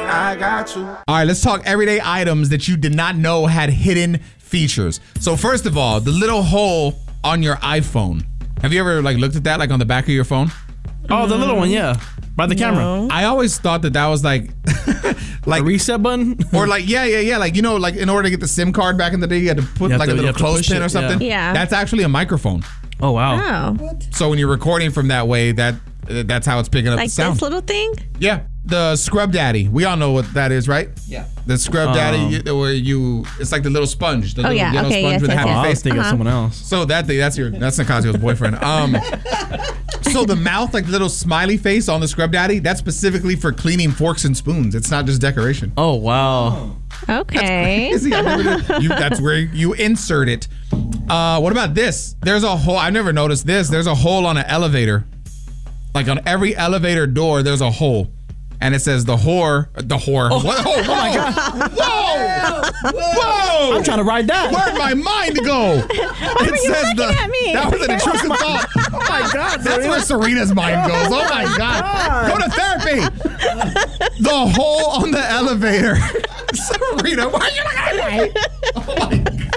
I got you. All right, let's talk everyday items that you did not know had hidden features. So first of all, the little hole on your iPhone. Have you ever looked at that on the back of your phone? Oh, the little one, yeah. By the camera. I always thought that was like a reset button? Or yeah. In order to get the SIM card back in the day, you had to put a little clothespin or something. Yeah. That's actually a microphone. Oh, wow. Oh. So when you're recording from that way, that's how it's picking up the sound. This little thing? Yeah. The Scrub Daddy. We all know what that is, right? Yeah. The Scrub Daddy, where it's like the little sponge. The little yellow sponge yes, with a happy I was face. thinking of someone else. So that's Nicasio's boyfriend. So the mouth, the little smiley face on the Scrub Daddy, that's specifically for cleaning forks and spoons. It's not just decoration. Oh, wow. Okay. That's crazy. That's where you insert it. What about this? There's a hole. I've never noticed this. There's a hole on an elevator. On every elevator door, there's a hole. And it says the whore. Oh, what? Oh my God. Whoa. I'm trying to ride that. Where'd my mind go? It says at me? That was an intrusive thought. Oh my God. That's where Serena's mind goes. Oh my God. Go to therapy. The hole on the elevator. Serena, why are you looking at me? Oh my